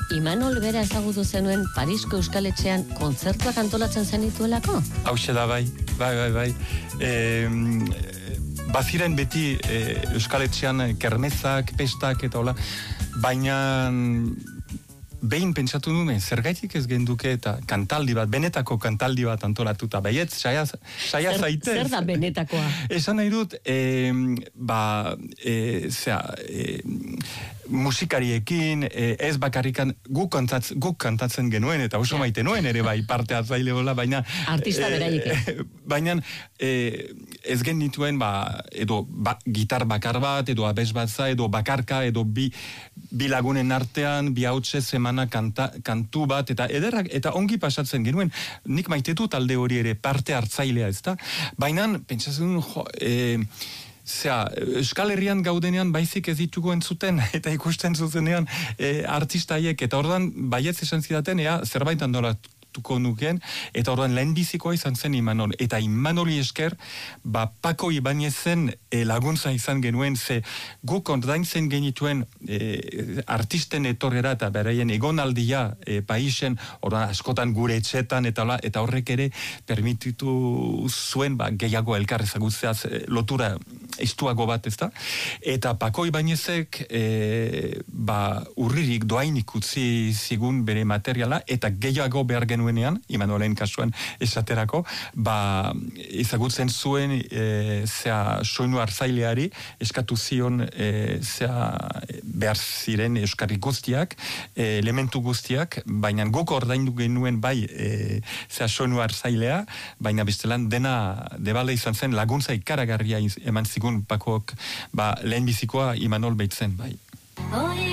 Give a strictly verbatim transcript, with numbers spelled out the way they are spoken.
Imanol bera ezagutu zenuen Parisko Euskaletxean kontzertuak antolatzen zenituelako? Hauxe da bai, bai, bai, bai. E, baziren beti e, Euskaletxean kermezak, pestak eta hola, baina behin pentsatu nuen, zergaitik ez genduke eta kantaldi bat, benetako kantaldi bat antolatuta, baiet, saia, saia zer, zaitez. Zer da benetakoa? Esan nahi dut, e, ba, e, zera, e, musikariekin, e, ez bakarrikan guk, kantatz, guk kantatzen genuen, eta oso ja. maite nuen ere bai, parte hartzaile bola, baina... Artista e, beraiek. E, baina e, ez genituen, ba, edo ba, gitar bakar bat, edo abez batza, edo bakarka, edo bi, bi lagunen artean, bi hautse semana kanta, kantu bat, eta ederrak, eta ongi pasatzen genuen, nik maite dut alde hori ere parte hartzailea, ez da? Baina, pentsatzen, jo, e, zera, Euskal Herrian gaudenean baizik ez ditugu entzuten, eta ikusten zuzenean e, artistaiek, eta ordan baietz esan zidaten, ea, zerbait andolatuko nuken, eta ordan lehenbizikoa izan zen Imanol, eta Imanoli esker, ba, Pako Ibanezen e, laguntza izan genuen, ze guk ordaintzen genituen e, artisten etorrera, eta beraien egonaldia e, paisen, ordan askotan gure etxetan, eta, la, eta horrek ere permititu zuen, ba, gehiago elkar ezagutzeaz e, lotura estuago bat, ez da? Eta Pako Ibanezek e, ba, urririk doainik utzi zigun bere materiala, eta gehiago behar genuenean, Imanolen kasuan esaterako, ba, ezagutzen zuen e, zea soinu hartzaileari, eskatu zion e, zea behar ziren euskarri guztiak, e, elementu guztiak, baina guk ordaindu genuen bai e, zea soinu hartzailea, baina bestelan dena debale izan zen laguntza ikaragarria eman zigun Pakook, ba, lehenbizikoa Imanol baitzen, bai.